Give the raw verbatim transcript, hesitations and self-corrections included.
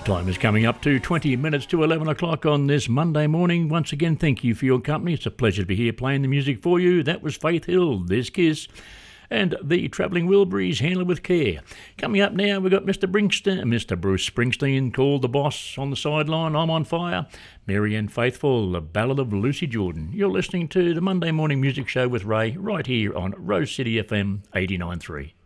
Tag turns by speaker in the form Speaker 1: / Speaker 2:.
Speaker 1: Time is coming up to twenty minutes to eleven o'clock on this Monday morning. Once again, thank you for your company. It's a pleasure to be here playing the music for you. That was Faith Hill, This Kiss, and the Travelling Wilburys, Handle With Care. Coming up now, we've got Mister Bringston, Mister Bruce Springsteen, called The Boss on the sideline, I'm on Fire, Mary Ann Faithfull, The Ballad of Lucy Jordan. You're listening to the Monday Morning Music Show with Ray, right here on Rose City F M eighty-nine point three.